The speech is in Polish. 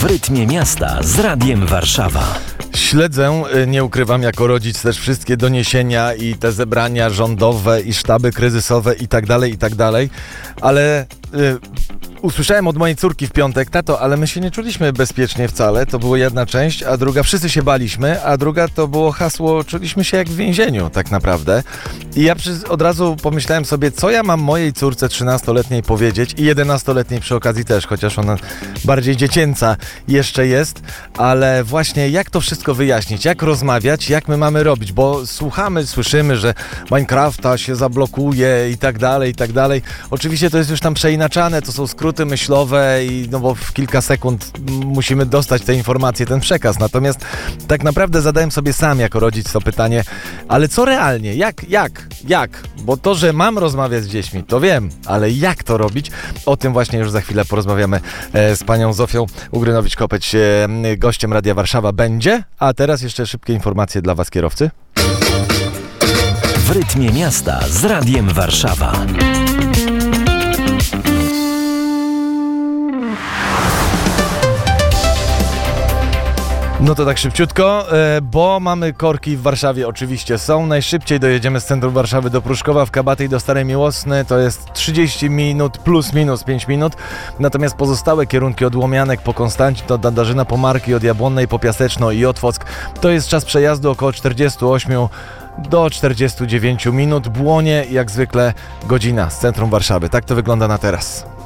W rytmie miasta z Radiem Warszawa. Śledzę, nie ukrywam, jako rodzic też wszystkie doniesienia i te zebrania rządowe i sztaby kryzysowe i tak dalej, ale usłyszałem od mojej córki w piątek: tato, ale my się nie czuliśmy bezpiecznie wcale, to była jedna część, a druga, wszyscy się baliśmy, a druga to było hasło, czuliśmy się jak w więzieniu tak naprawdę. I ja od razu pomyślałem sobie, co ja mam mojej córce 13-letniej powiedzieć i 11-letniej przy okazji też, chociaż ona bardziej dziecięca jeszcze jest, ale właśnie jak to wszystko wyjaśnić, jak rozmawiać, jak my mamy robić, bo słyszymy, że Minecrafta się zablokuje i tak dalej. Oczywiście to jest już tam przeinaczane, to są skróty myślowe i no bo w kilka sekund musimy dostać te informacje, ten przekaz. Natomiast tak naprawdę zadałem sobie sam jako rodzic to pytanie, ale co realnie? Jak? Bo to, że mam rozmawiać z dziećmi, to wiem, ale jak to robić? O tym właśnie już za chwilę porozmawiamy z panią Zofią Ugrynowicz-Kopeć, gościem Radia Warszawa będzie, a teraz jeszcze szybkie informacje dla was, kierowcy. W rytmie miasta z Radiem Warszawa. No to tak szybciutko, bo mamy korki w Warszawie, oczywiście są. Najszybciej dojedziemy z centrum Warszawy do Pruszkowa, w Kabaty i do Starej Miłosny. To jest 30 minut plus minus 5 minut. Natomiast pozostałe kierunki od Łomianek po Konstancin, do Dandarzyna po Marki, od Jabłonnej po Piaseczno i Otwock. To jest czas przejazdu około 48 do 49 minut. Błonie jak zwykle godzina z centrum Warszawy. Tak to wygląda na teraz.